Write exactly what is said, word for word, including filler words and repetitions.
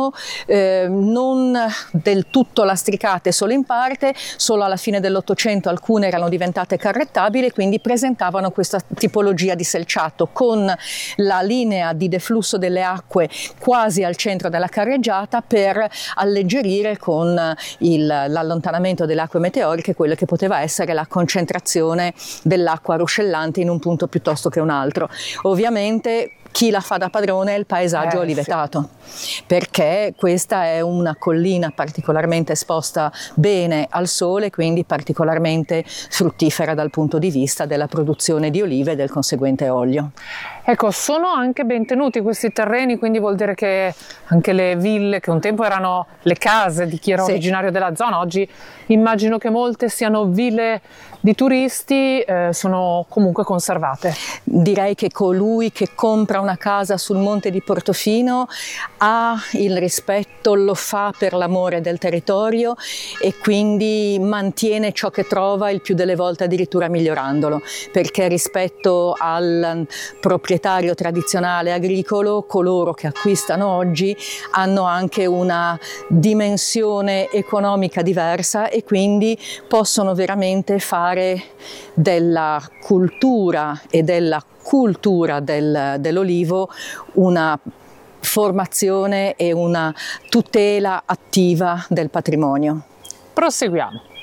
sono eh, non del tutto lastricate, solo in parte. Solo alla fine dell'Ottocento alcune erano diventate carrettabili, quindi presentavano questa tipologia di selciato con la linea di deflusso delle acque quasi al centro della carreggiata per alleggerire con il, l'allontanamento delle acque meteoriche quello che poteva essere la concentrazione dell'acqua ruscellante in un punto piuttosto che un altro. Ovviamente chi la fa da padrone è il paesaggio eh, olivetato, sì. Perché questa è una collina particolarmente esposta bene al sole, quindi particolarmente fruttifera dal punto di vista della produzione di olive e del conseguente olio. Ecco, sono anche ben tenuti questi terreni, quindi vuol dire che anche le ville, che un tempo erano le case di chi era sì. originario della zona, oggi immagino che molte siano ville di turisti, eh, sono comunque conservate. Direi che colui che compra una casa sul monte di Portofino ha il rispetto, lo fa per l'amore del territorio e quindi mantiene ciò che trova, il più delle volte addirittura migliorandolo, perché rispetto al proprietario tradizionale agricolo, coloro che acquistano oggi hanno anche una dimensione economica diversa e quindi possono veramente fare della cultura e della cultura del, dell'olivo una formazione e una tutela attiva del patrimonio. Proseguiamo.